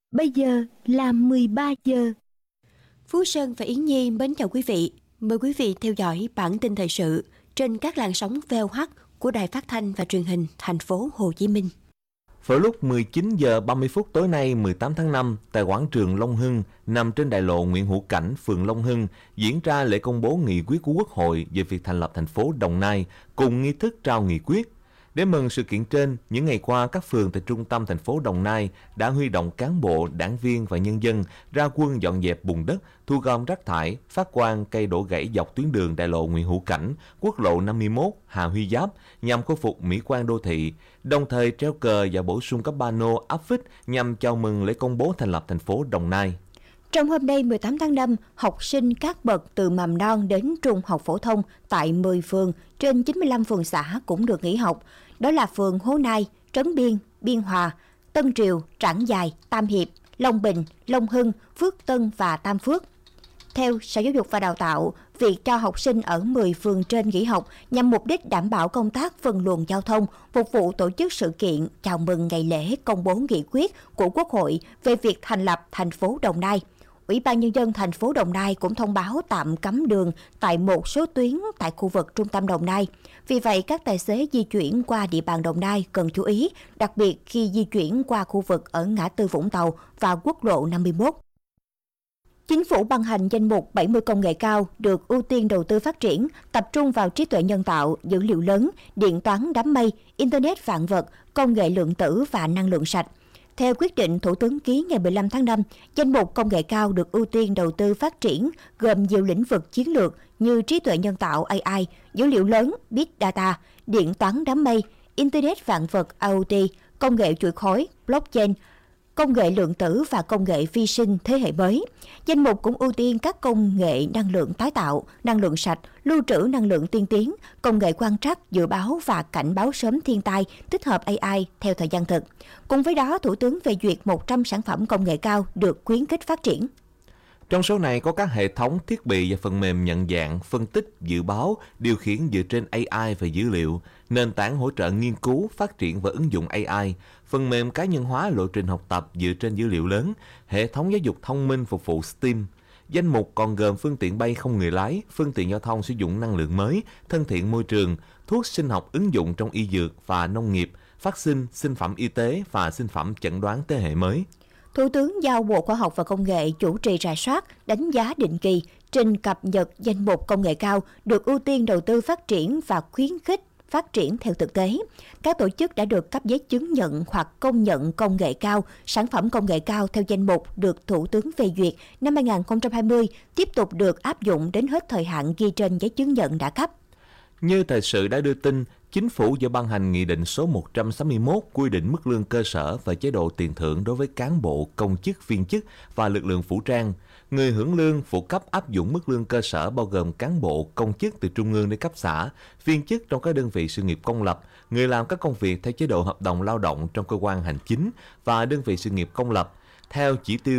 Bây giờ là 13 giờ. Phú Sơn và Yến Nhi mến chào quý vị. Mời quý vị theo dõi bản tin thời sự trên các làn sóng VOH của Đài Phát thanh và Truyền hình Thành phố Hồ Chí Minh. Vào lúc 19 giờ 30 phút tối nay 18 tháng 5, tại quảng trường Long Hưng, nằm trên đại lộ Nguyễn Hữu Cảnh, phường Long Hưng, diễn ra lễ công bố nghị quyết của Quốc hội về việc thành lập thành phố Đồng Nai cùng nghi thức trao nghị quyết. Để mừng sự kiện trên, những ngày qua các phường tại trung tâm thành phố Đồng Nai đã huy động cán bộ, đảng viên và nhân dân ra quân dọn dẹp bùn đất, thu gom rác thải, phát quang cây đổ gãy dọc tuyến đường đại lộ Nguyễn Hữu Cảnh, quốc lộ 51, Hà Huy Giáp nhằm khôi phục mỹ quan đô thị, đồng thời treo cờ và bổ sung các pano áp phích nhằm chào mừng lễ công bố thành lập thành phố Đồng Nai. Trong hôm nay 18 tháng 5, học sinh các bậc từ mầm non đến trung học phổ thông tại 10 phường trên 95 phường xã cũng được nghỉ học. Đó là phường Hố Nai, Trấn Biên, Biên Hòa, Tân Triều, Trảng Giài, Tam Hiệp, Long Bình, Long Hưng, Phước Tân và Tam Phước. Theo Sở Giáo dục và Đào tạo, việc cho học sinh ở 10 phường trên nghỉ học nhằm mục đích đảm bảo công tác phân luồng giao thông, phục vụ tổ chức sự kiện chào mừng ngày lễ công bố nghị quyết của Quốc hội về việc thành lập thành phố Đồng Nai. Ủy ban Nhân dân thành phố Đồng Nai cũng thông báo tạm cấm đường tại một số tuyến tại khu vực trung tâm Đồng Nai. Vì vậy, các tài xế di chuyển qua địa bàn Đồng Nai cần chú ý, đặc biệt khi di chuyển qua khu vực ở ngã tư Vũng Tàu và quốc lộ 51. Chính phủ ban hành danh mục 70 công nghệ cao được ưu tiên đầu tư phát triển, tập trung vào trí tuệ nhân tạo, dữ liệu lớn, điện toán đám mây, Internet vạn vật, công nghệ lượng tử và năng lượng sạch. Theo quyết định Thủ tướng ký ngày 15 tháng 5, danh mục công nghệ cao được ưu tiên đầu tư phát triển gồm nhiều lĩnh vực chiến lược như trí tuệ nhân tạo AI, dữ liệu lớn Big Data, điện toán đám mây, Internet vạn vật IoT, công nghệ chuỗi khối, blockchain, công nghệ lượng tử và công nghệ vi sinh thế hệ mới. Danh mục cũng ưu tiên các công nghệ năng lượng tái tạo, năng lượng sạch, lưu trữ năng lượng tiên tiến, công nghệ quan trắc, dự báo và cảnh báo sớm thiên tai, tích hợp AI theo thời gian thực. Cùng với đó, Thủ tướng phê duyệt 100 sản phẩm công nghệ cao được khuyến khích phát triển. Trong số này có các hệ thống, thiết bị và phần mềm nhận dạng, phân tích, dự báo, điều khiển dựa trên AI và dữ liệu, nền tảng hỗ trợ nghiên cứu, phát triển và ứng dụng AI, phần mềm cá nhân hóa lộ trình học tập dựa trên dữ liệu lớn, hệ thống giáo dục thông minh phục vụ STEAM. Danh mục còn gồm phương tiện bay không người lái, phương tiện giao thông sử dụng năng lượng mới, thân thiện môi trường, thuốc sinh học ứng dụng trong y dược và nông nghiệp, phát sinh, sinh phẩm y tế và sinh phẩm chẩn đoán thế hệ mới. Thủ tướng giao Bộ Khoa học và Công nghệ chủ trì rà soát, đánh giá định kỳ, trình cập nhật danh mục công nghệ cao được ưu tiên đầu tư phát triển và khuyến khích phát triển theo thực tế. Các tổ chức đã được cấp giấy chứng nhận hoặc công nhận công nghệ cao, sản phẩm công nghệ cao theo danh mục được Thủ tướng phê duyệt năm 2020 tiếp tục được áp dụng đến hết thời hạn ghi trên giấy chứng nhận đã cấp. Như thời sự đã đưa tin, Chính phủ vừa ban hành Nghị định số 161 quy định mức lương cơ sở và chế độ tiền thưởng đối với cán bộ, công chức, viên chức và lực lượng vũ trang. Người hưởng lương phụ cấp áp dụng mức lương cơ sở bao gồm cán bộ, công chức từ trung ương đến cấp xã, viên chức trong các đơn vị sự nghiệp công lập, người làm các công việc theo chế độ hợp đồng lao động trong cơ quan hành chính và đơn vị sự nghiệp công lập, theo chỉ tiêu